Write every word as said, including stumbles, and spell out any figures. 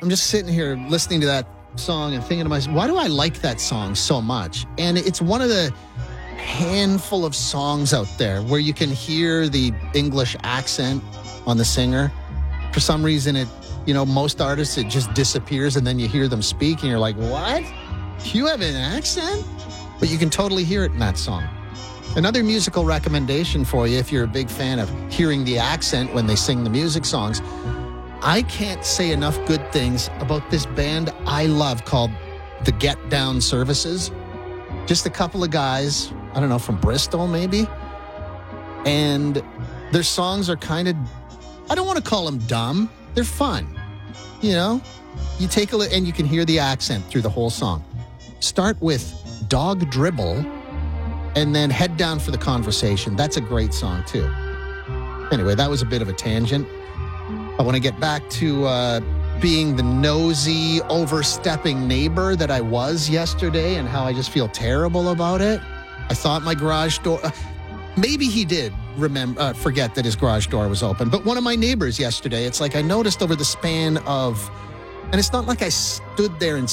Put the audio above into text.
I'm just sitting here listening to that song and thinking to myself, why do I like that song so much? And it's one of the handful of songs out there where you can hear the English accent on the singer. For some reason, it, you know, most artists, it just disappears and then you hear them speak and you're like, what? You have an accent? But you can totally hear it in that song. Another musical recommendation for you, if you're a big fan of hearing the accent when they sing the music songs, I can't say enough good things about this band I love called the Get Down Services. Just a couple of guys, I don't know, from Bristol maybe. And their songs are kind of, I don't want to call them dumb. They're fun. You know, you take a look and you can hear the accent through the whole song. Start with Dog Dribble and then Head Down for the Conversation. That's a great song too. Anyway, that was a bit of a tangent. I want to get back to uh, being the nosy, overstepping neighbor that I was yesterday and how I just feel terrible about it. I thought my garage door... Uh, maybe he did remember, uh, forget that his garage door was open. But one of my neighbors yesterday, it's like I noticed over the span of... And it's not like I stood there and